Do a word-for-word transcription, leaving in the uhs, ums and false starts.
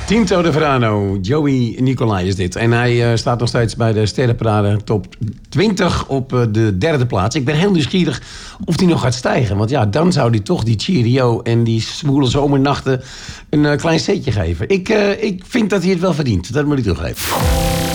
Tinto de Verano, Joey Nicolai is dit. En hij uh, staat nog steeds bij de Sterrenparade top twintig op uh, de derde plaats. Ik ben heel nieuwsgierig of hij nog gaat stijgen. Want ja, dan zou hij toch die Cheerio en die zwoele zomernachten een uh, klein setje geven. Ik, uh, ik vind dat hij het wel verdient, dat moet ik toegeven.